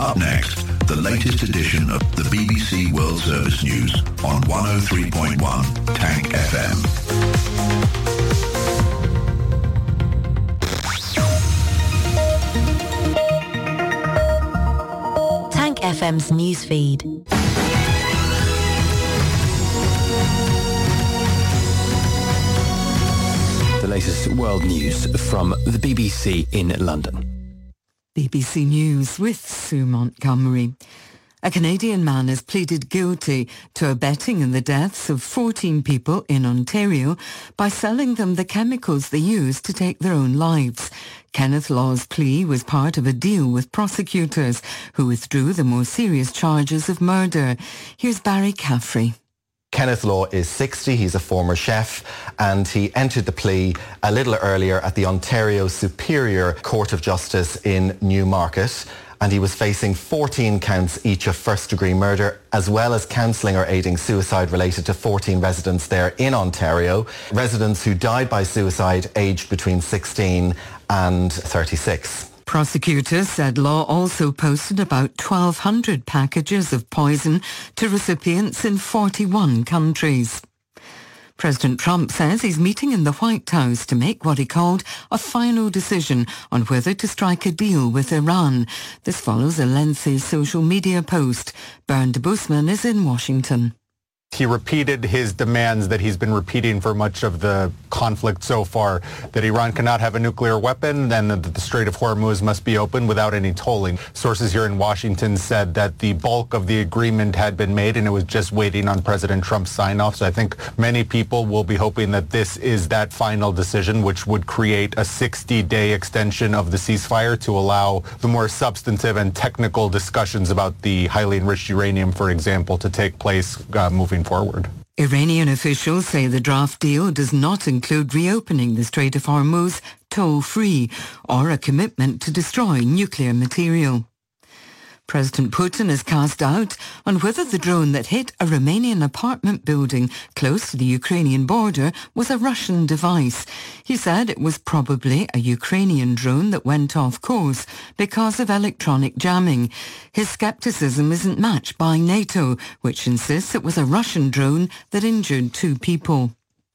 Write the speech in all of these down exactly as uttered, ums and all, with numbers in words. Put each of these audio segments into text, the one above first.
Up next, the latest edition of the B B C World Service News on one oh three point one Tank F M. Tank F M's newsfeed. The latest world news from the B B C in London. B B C News with Sue Montgomery. A Canadian man has pleaded guilty to abetting in the deaths of fourteen people in Ontario by selling them the chemicals they used to take their own lives. Kenneth Law's plea was part of a deal with prosecutors who withdrew the more serious charges of murder. Here's Barry Caffrey. Kenneth Law is sixty, he's a former chef, and he entered the plea a little earlier at the Ontario Superior Court of Justice in Newmarket, and he was facing fourteen counts each of first-degree murder, as well as counselling or aiding suicide related to fourteen residents there in Ontario, residents who died by suicide aged between sixteen and thirty-six. Prosecutors said Law also posted about twelve hundred packages of poison to recipients in forty-one countries. President Trump says he's meeting in the White House to make what he called a final decision on whether to strike a deal with Iran. This follows a lengthy social media post. Bernd Busman is in Washington. He repeated his demands that he's been repeating for much of the conflict so far, that Iran cannot have a nuclear weapon, and that the Strait of Hormuz must be open without any tolling. Sources here in Washington said that the bulk of the agreement had been made and it was just waiting on President Trump's sign-off. So I think many people will be hoping that this is that final decision, which would create a sixty-day extension of the ceasefire to allow the more substantive and technical discussions about the highly enriched uranium, for example, to take place uh, moving forward. Iranian officials say the draft deal does not include reopening the Strait of Hormuz toll-free or a commitment to destroy nuclear material. President Putin has cast doubt on whether the drone that hit a Romanian apartment building close to the Ukrainian border was a Russian device. He said it was probably a Ukrainian drone that went off course because of electronic jamming. His skepticism isn't matched by NATO, which insists it was a Russian drone that injured two people.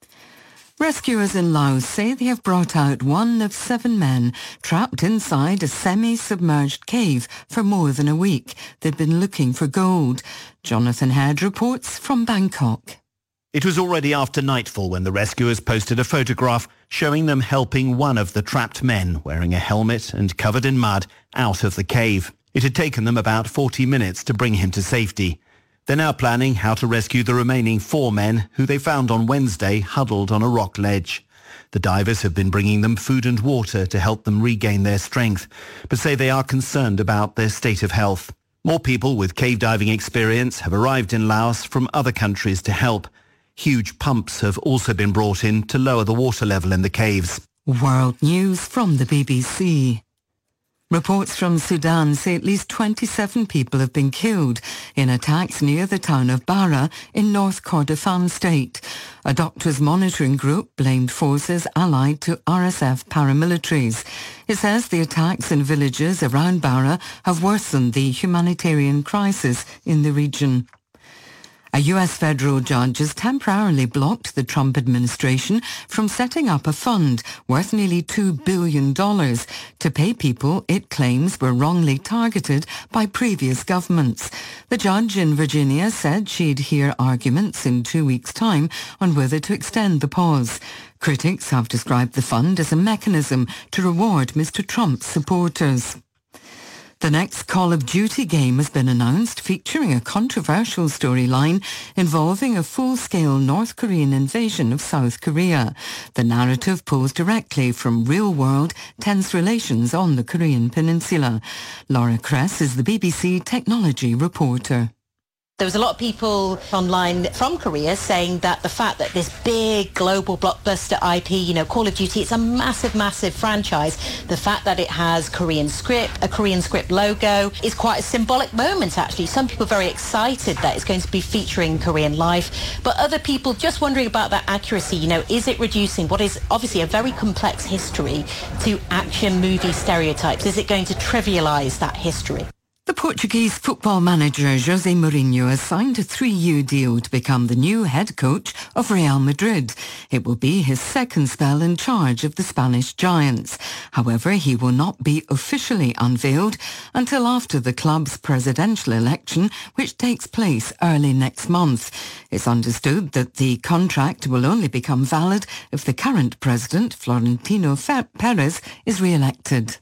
Rescuers in Laos say they have brought out one of seven men trapped inside a semi-submerged cave for more than a week. They've been looking for gold. Jonathan Head reports from Bangkok. It was already after nightfall when the rescuers posted a photograph showing them helping one of the trapped men, wearing a helmet and covered in mud, out of the cave. It had taken them about forty minutes to bring him to safety. They're now planning how to rescue the remaining four men who they found on Wednesday huddled on a rock ledge. The divers have been bringing them food and water to help them regain their strength, but say they are concerned about their state of health. More people with cave diving experience have arrived in Laos from other countries to help. Huge pumps have also been brought in to lower the water level in the caves. World News from the B B C. Reports from Sudan say at least twenty-seven people have been killed in attacks near the town of Bara in North Kordofan state. A doctors' monitoring group blamed forces allied to R S F paramilitaries. It says the attacks in villages around Bara have worsened the humanitarian crisis in the region. A U S federal judge has temporarily blocked the Trump administration from setting up a fund worth nearly two billion dollars to pay people it claims were wrongly targeted by previous governments. The judge in Virginia said she'd hear arguments in two weeks' time on whether to extend the pause. Critics have described the fund as a mechanism to reward Mister Trump's supporters. The next Call of Duty game has been announced, featuring a controversial storyline involving a full-scale North Korean invasion of South Korea. The narrative pulls directly from real-world tense relations on the Korean peninsula. Laura Kress is the B B C technology reporter. There was a lot of people online from Korea saying that the fact that this big global blockbuster I P, you know, Call of Duty, it's a massive, massive franchise. The fact that it has Korean script, a Korean script logo is quite a symbolic moment, actually. Some people are very excited that it's going to be featuring Korean life, but other people just wondering about that accuracy. You know, is it reducing what is obviously a very complex history to action movie stereotypes? Is it going to trivialize that history? The Portuguese football manager José Mourinho has signed a three-year deal to become the new head coach of Real Madrid. It will be his second spell in charge of the Spanish Giants. However, he will not be officially unveiled until after the club's presidential election, which takes place early next month. It's understood that the contract will only become valid if the current president, Florentino Perez, is re-elected.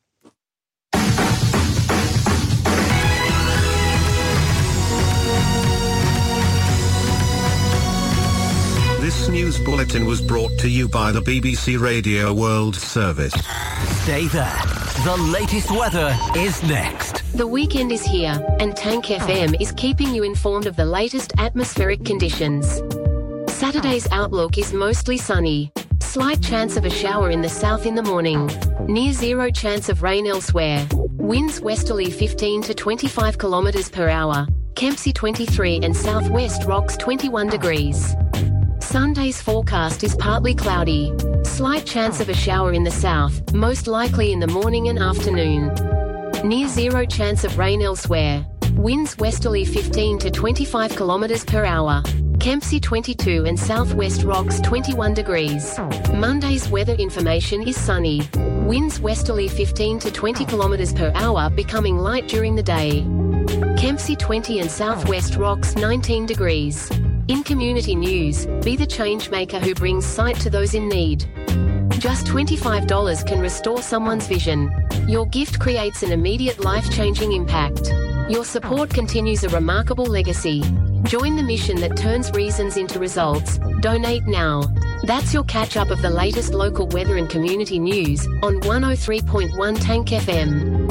This news bulletin was brought to you by the B B C Radio World Service. Stay there. The latest weather is next. The weekend is here, and Tank F M is keeping you informed of the latest atmospheric conditions. Saturday's outlook is mostly sunny. Slight chance of a shower in the south in the morning. Near zero chance of rain elsewhere. Winds westerly fifteen to twenty-five kilometres per hour. Kempsey twenty-three and southwest rocks twenty-one degrees. Sunday's forecast is partly cloudy. Slight chance of a shower in the south, most likely in the morning and afternoon. Near zero chance of rain elsewhere. Winds westerly fifteen to twenty-five kilometres per hour. Kempsey twenty-two and southwest rocks twenty-one degrees. Monday's weather information is sunny. Winds westerly fifteen to twenty kilometres per hour, becoming light during the day. Kempsey twenty and southwest rocks nineteen degrees. In community news, be the change maker who brings sight to those in need. Just twenty-five dollars can restore someone's vision. Your gift creates an immediate life-changing impact. Your support continues a remarkable legacy. Join the mission that turns reasons into results. Donate now. That's your catch-up of the latest local weather and community news on one oh three point one Tank F M.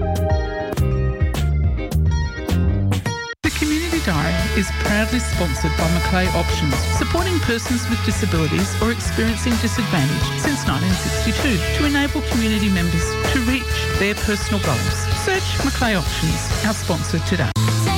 Diary is proudly sponsored by Macleay Options, supporting persons with disabilities or experiencing disadvantage since nineteen sixty-two to enable community members to reach their personal goals. Search Macleay Options, our sponsor today.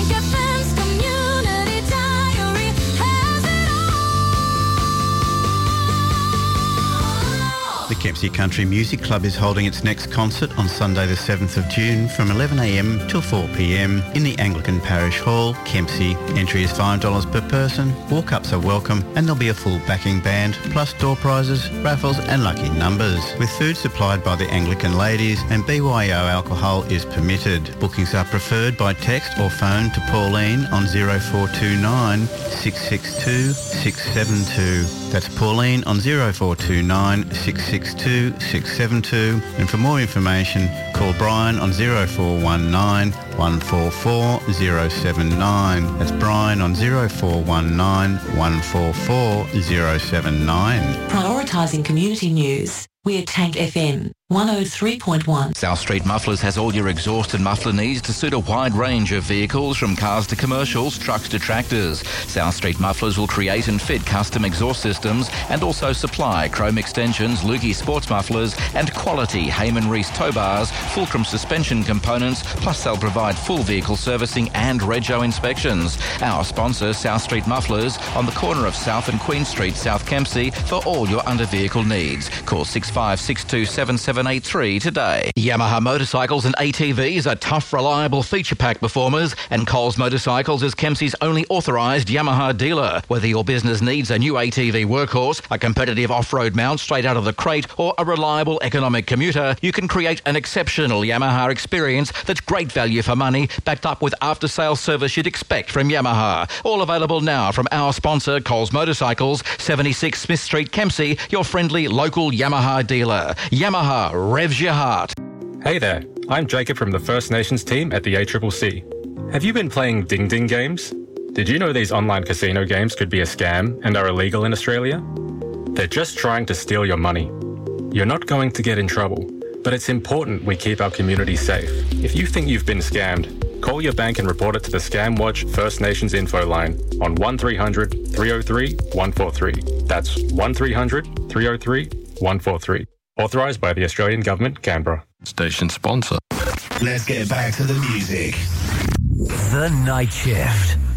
The Kempsey Country Music Club is holding its next concert on Sunday the seventh of June from eleven a m till four p m in the Anglican Parish Hall, Kempsey. Entry is five dollars per person, walk-ups are welcome, and there'll be a full backing band, plus door prizes, raffles and lucky numbers, with food supplied by the Anglican ladies, and B Y O alcohol is permitted. Bookings are preferred by text or phone to Pauline on zero four two nine, six six two, six seven two. That's Pauline on zero four two nine, six six two, six seven two. And for more information, call Brian on zero four one nine, one four four, zero seven nine. That's Brian on zero four one nine, one four four, zero seven nine. Prioritising community news. We're Tank F M, one oh three point one. South Street Mufflers has all your exhaust and muffler needs to suit a wide range of vehicles, from cars to commercials, trucks to tractors. South Street Mufflers will create and fit custom exhaust systems and also supply chrome extensions, Lukey sports mufflers and quality Heyman Reese tow bars, Fulcrum suspension components, plus they'll provide full vehicle servicing and rego inspections. Our sponsor, South Street Mufflers, on the corner of South and Queen Street, South Kempsey, for all your under-vehicle needs. Call six five six two seven seven eight three today. Yamaha motorcycles and A T Vs are tough, reliable feature pack performers, and Coles Motorcycles is Kempsey's only authorised Yamaha dealer. Whether your business needs a new A T V workhorse, a competitive off-road mount straight out of the crate, or a reliable economic commuter, you can create an exceptional Yamaha experience that's great value for money, backed up with after-sales service you'd expect from Yamaha. All available now from our sponsor, Coles Motorcycles, seventy-six Smith Street, Kempsey, your friendly local Yamaha dealer. Yamaha revs your heart. Hey there, I'm Jacob from the First Nations team at the A C C C. Have you been playing Ding Ding games? Did you know these online casino games could be a scam and are illegal in Australia? They're just trying to steal your money. You're not going to get in trouble, but it's important we keep our community safe. If you think you've been scammed, call your bank and report it to the Scam Watch First Nations info line on one three hundred, three oh three, one four three. That's one three hundred, three oh three, one four three. Authorised by the Australian Government, Canberra. Station sponsor. Let's get back to the music. The Night Shift.